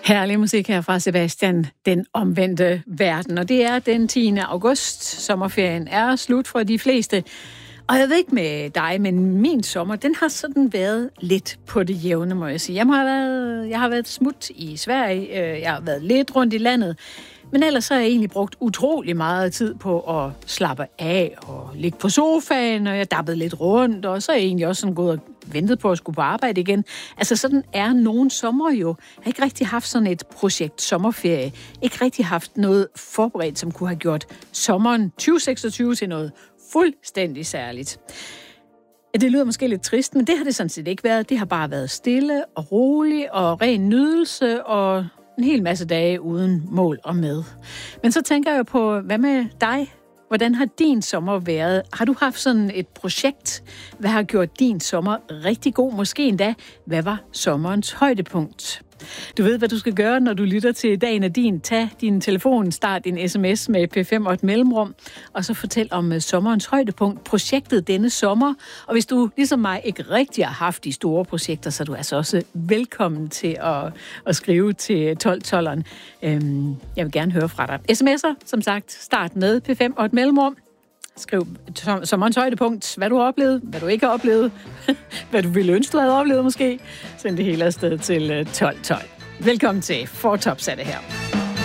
Herlig musik her fra Sebastian, Den omvendte verden. Og det er den 10. august. Sommerferien er slut for de fleste. Og jeg ved ikke med dig, men min sommer, den har sådan været lidt på det jævne, må jeg sige. Jeg har været smut i Sverige, jeg har været lidt rundt i landet. Men ellers har jeg egentlig brugt utrolig meget tid på at slappe af og ligge på sofaen, og jeg dabbede lidt rundt, og så er jeg egentlig også sådan gået og ventet på at skulle på arbejde igen. Altså sådan er nogen sommer jo. Jeg har ikke rigtig haft sådan et projekt sommerferie. Ikke rigtig haft noget forberedt, som kunne have gjort sommeren 2026 til noget fuldstændig særligt. Det lyder måske lidt trist, men det har det sådan set ikke været. Det har bare været stille og rolig og ren nydelse og en hel masse dage uden mål og med. Men så tænker jeg på, hvad med dig? Hvordan har din sommer været? Har du haft sådan et projekt? Hvad har gjort din sommer rigtig god? Måske endda, hvad var sommerens højdepunkt? Du ved, hvad du skal gøre, når du lytter til Dagen er din. Tag din telefon, start din sms med P5 og et mellemrum, og så fortæl om sommerens højdepunkt, projektet denne sommer. Og hvis du, ligesom mig, ikke rigtig har haft de store projekter, så er du altså også velkommen til at skrive til 1212'eren. Jeg vil gerne høre fra dig. SMS'er, som sagt, start med P5 og et mellemrum. Skriv sommerens højdepunkt, hvad du har oplevet, hvad du ikke har oplevet, hvad du ville ønske, du havde oplevet måske. Send det hele afsted til 1212. Velkommen til Four Tops er det her.